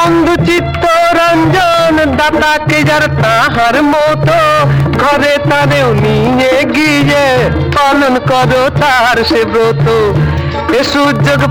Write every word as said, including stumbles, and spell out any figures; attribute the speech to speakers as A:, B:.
A: বন্ধু চিত্তরঞ্জন দাতাকে যার তাহার মতো ঘরে তারেও নিয়ে গিয়ে পালন করো তার সে ব্রত। এ সুযোগ